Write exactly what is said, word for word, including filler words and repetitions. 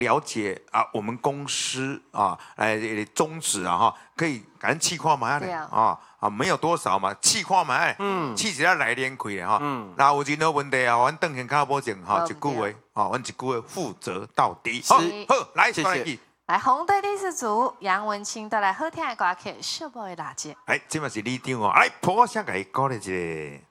了解啊，我们公司啊，来宗旨啊哈，可以赶紧气化买嘞啊啊，没有多少嘛，气化买，嗯，气起来来连亏的哈，嗯，那有任何问题啊，阮邓贤卡保证哈，一句话啊，阮一句话负责到底。好，好，来，谢谢。 来，红队第四组，杨文清带来好听的歌曲《小宝的垃圾》。 哎，这嘛是你张哦，来，婆我先给你鼓励一下。